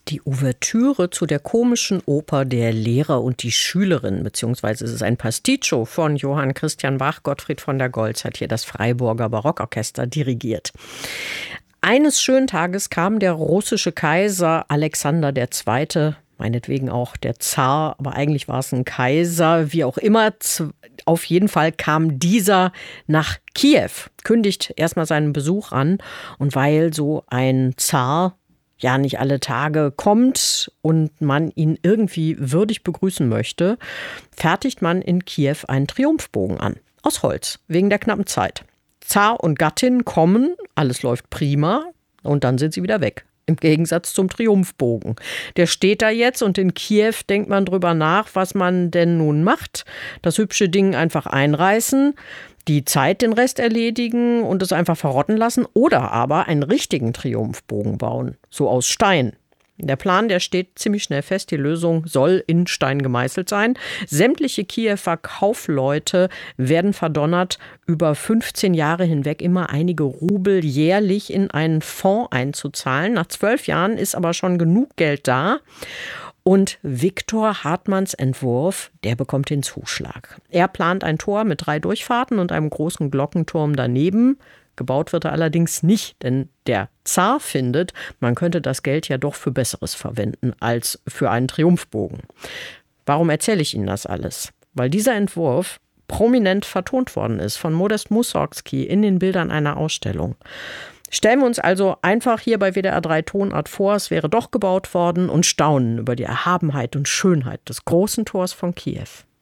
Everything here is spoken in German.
Die Ouvertüre zu der komischen Oper Der Lehrer und die Schülerin, beziehungsweise es ist ein Pasticcio von Johann Christian Bach. Gottfried von der Goltz hat hier das Freiburger Barockorchester dirigiert. Eines schönen Tages kam der russische Kaiser Alexander II., meinetwegen auch der Zar, aber eigentlich war es ein Kaiser, wie auch immer. Auf jeden Fall kam dieser nach Kiew, kündigt erstmal seinen Besuch an. Und weil so ein Zar ja nicht alle Tage kommt und man ihn irgendwie würdig begrüßen möchte, fertigt man in Kiew einen Triumphbogen an. Aus Holz, wegen der knappen Zeit. Zar und Gattin kommen, alles läuft prima und dann sind sie wieder weg. Im Gegensatz zum Triumphbogen. Der steht da jetzt und in Kiew denkt man drüber nach, was man denn nun macht. Das hübsche Ding einfach einreißen, die Zeit den Rest erledigen und es einfach verrotten lassen oder aber einen richtigen Triumphbogen bauen, so aus Stein. Der Plan, der steht ziemlich schnell fest. Die Lösung soll in Stein gemeißelt sein. Sämtliche Kiewer Kaufleute werden verdonnert, über 15 Jahre hinweg immer einige Rubel jährlich in einen Fonds einzuzahlen. Nach 12 Jahren ist aber schon genug Geld da. Und Viktor Hartmanns Entwurf, der bekommt den Zuschlag. Er plant ein Tor mit 3 Durchfahrten und einem großen Glockenturm daneben. Gebaut wird er allerdings nicht, denn der Zar findet, man könnte das Geld ja doch für Besseres verwenden als für einen Triumphbogen. Warum erzähle ich Ihnen das alles? Weil dieser Entwurf prominent vertont worden ist von Modest Mussorgsky in den Bildern einer Ausstellung. Stellen wir uns also einfach hier bei WDR 3 Tonart vor, es wäre doch gebaut worden und staunen über die Erhabenheit und Schönheit des großen Tors von Kiew.